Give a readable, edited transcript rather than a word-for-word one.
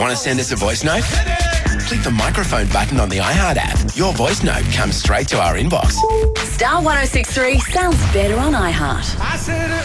Want to send us a voice note? Click the microphone button on the iHeart app. Your voice note comes straight to our inbox. Star 106.3 sounds better on iHeart.